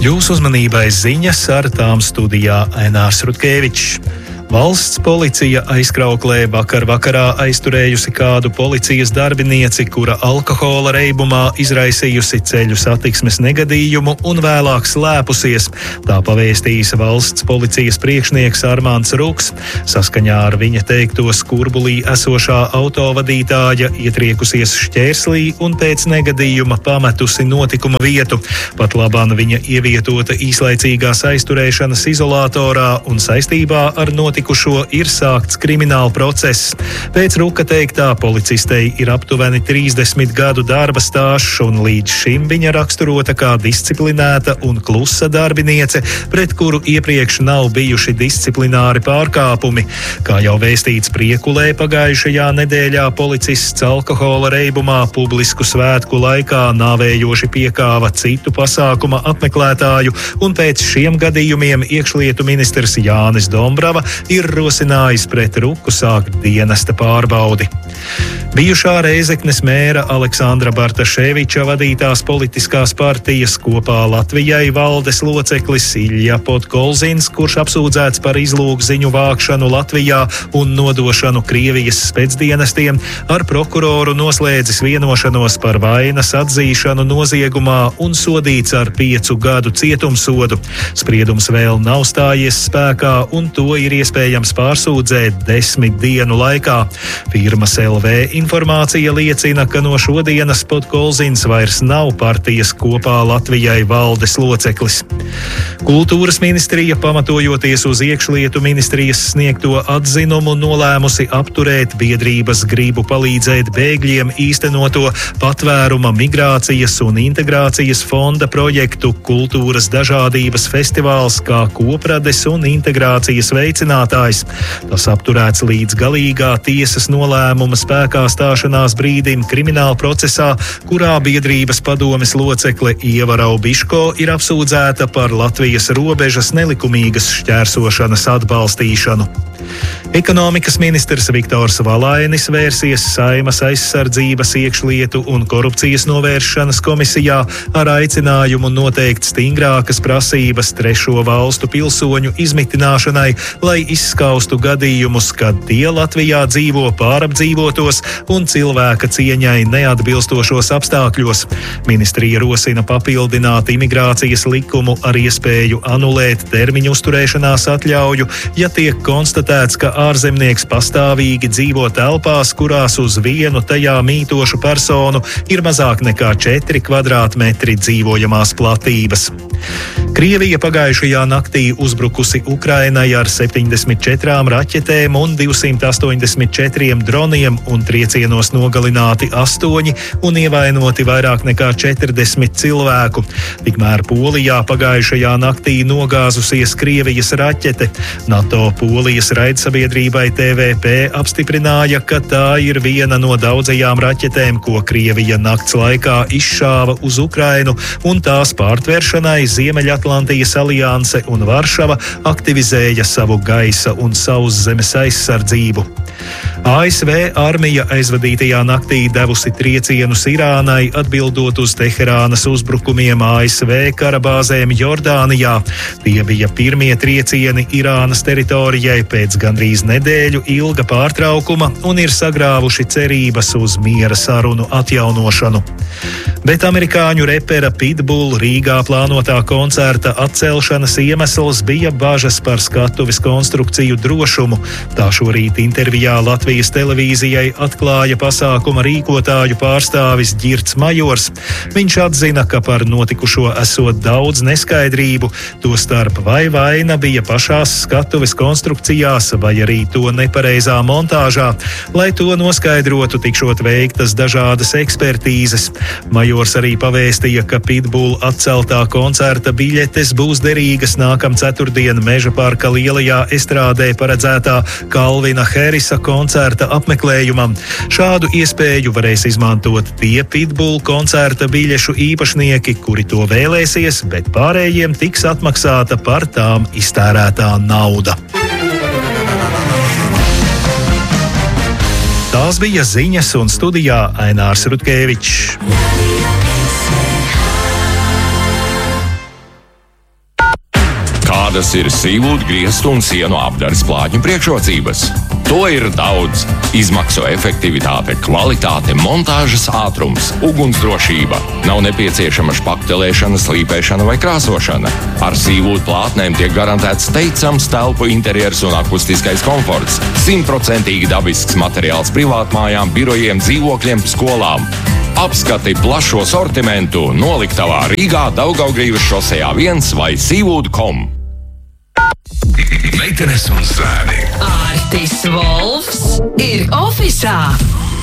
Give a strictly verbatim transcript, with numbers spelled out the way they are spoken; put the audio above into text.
Jūsu uzmanībai ziņas, ar tām studijā Ainārs Rutkevičs. Valsts policija aizkrauklē vakar vakarā aizturējusi kādu policijas darbinieci, kura alkohola reibumā izraisījusi ceļu satiksmes negadījumu un vēlāk slēpusies. Tā pavēstījis valsts policijas priekšnieks Armāns Ruks. Saskaņā ar viņa teikto skurbulī esošā autovadītāja ietriekusies šķērslī un pēc negadījuma pametusi notikuma vietu. Pat labāk viņa ievietota īslaicīgās aizturēšanas izolatorā un saistībā ar notikumu Notikušo ir sākts krimināla process. Pēc Ruka teiktā policistei ir aptuveni trīsdesmit gadu darba stāžs, un līdz šim viņa raksturota kā disciplinēta un klusa darbiniece, pret kuru iepriekš nav bijuši disciplināri pārkāpumi. Kā jau vēstīts Priekulē, pagājušajā nedēļā policists alkohola reibumā publisku svētku laikā nāvējoši piekāva citu pasākuma apmeklētāju, un pēc šiem gadījumiem iekšlietu ministrs Jānis Dombrava ir rosinājis pret Ruku sākt dienesta pārbaudi. Bijušā Rēzeknes mēra Aleksandra Bartaševiča vadītās politiskās partijas Kopā Latvijai valdes loceklis Ilja Podkolzins, kurš apsūdzēts par izlūgziņu vākšanu Latvijā un nodošanu Krievijas specdienestiem, ar prokuroru noslēdzis vienošanos par vainas atzīšanu noziegumā un sodīts ar piecu gadu cietumsodu. Spriedums vēl nav stājies spēkā, un to ir iespējams pārsūdzēt desmit dienu laikā. Firmas L V informācija liecina, ka no šodienas Podkolzins vairs nav partijas Kopā Latvijai valdes loceklis. Kultūras ministrija, pamatojoties uz iekšlietu ministrijas sniegto atzinumu, nolēmusi apturēt biedrības gribu palīdzēt bēgļiem īstenoto patvēruma, migrācijas un integrācijas fonda projektu Kultūras dažādības festivāls kā koprades un integrācijas veicinātājs. Tas apturēts līdz galīgā tiesas nolēmuma spēkā stāšanās brīdim krimināla procesā, kurā biedrības padomes locekle Ieva Raubiško ir apsūdzēta par Latvijas robežas nelikumīgas šķērsošanas atbalstīšanu. Ekonomikas ministrs Viktors Valainis vērsies Saeimas aizsardzības, iekšlietu un korupcijas novēršanas komisijā ar aicinājumu noteikt stingrākas prasības trešo valstu pilsoņu izmitināšanai, lai izskaustu gadījumus, kad tie Latvijā dzīvo pārapdzīvotos un cilvēka cieņai neatbilstošos apstākļos. Ministrija rosina papildināt imigrācijas likumu ar iespēju anulēt termiņu uzturēšanās atļauju, ja tiek konstatēts, ka ārzemnieks pastāvīgi dzīvo telpās, kurās uz vienu tajā mītošu personu ir mazāk nekā četri kvadrātmetri dzīvojamās platības. Krievija pagājušajā naktī uzbrukusi Ukrainai ar septiņdesmit četrām raķetēm un divsimt astoņdesmit četriem droniem, un triecienos nogalināti astoņi un ievainoti vairāk nekā četrdesmit cilvēku. Tikmēr Polijā pagājušajā naktī nogāzusies Krievijas raķete. NATO Polijas raidsabiedrībai T V P apstiprināja, ka tā ir viena no daudzajām raķetēm, ko Krievija nakts laikā izšāva uz Ukrainu, un tās pārtveršanai Ziemeļatlantijas alianse un Varšava aktivizēja savu gaisa un sauszemes aizsardzību. A S V armija aizvadītajā naktī devusi triecienus Irānai, atbildot uz Teherānas uzbrukumiem A S V karabāzēm Jordānijā. Tie bija pirmie triecieni Irānas teritorijai pēc gandrīz nedēļu ilga pārtraukuma un ir sagrāvuši cerības uz miera sarunu atjaunošanu. Bet amerikāņu repera Pitbull Rīgā plānotā koncerta atcelšanas iemesls bija bažas par skatuves konstrukciju drošumu. Tā šorīt intervijā Latvijas televīzijai atklāja pasākuma rīkotāju pārstāvis Ģirts Majors. Viņš atzina, ka par notikušo esot daudz neskaidrību, tostarp vai vaina bija pašās skatuves konstrukcijās, vai arī to nepareizā montāžā. Lai to noskaidrotu, tikšot veiktas dažādas ekspertīzes. Majors arī pavēstīja, ka Pitbull atceltā koncerta biļetes būs derīgas nākam ceturtdien Meža parka lielajā estrādē paredzētā Kalvina Harrisa koncerta apmeklējumam. Šādu iespēju varēs izmantot tie Pitbull koncerta biļešu īpašnieki, kuri to vēlēsies, bet pārējiem tiks atmaksāta par tām iztērētā nauda. Tās bija ziņas, un studijā Ainārs Rutkevičs. Kādas ir Seawood griestu un sienu apdares plātņu priekšrocības? To ir daudz. Izmaksu efektivitāte, kvalitāte, montāžas ātrums, ugunsdrošība. Nav nepieciešama špaktelēšana, slīpēšana vai krāsošana. Ar Seawood plātnēm tiek garantēts teicams telpu interjers un akustiskais komforts. Simtprocentīgi dabisks materiāls privātmājām, birojiem, dzīvokļiem, skolām. Apskati plašo sortimentu noliktavā Rīgā, Daugavgrīvas šosejā viens vai seawood dot com. Meitenes un zēni. Artis Volfs ir ofisā.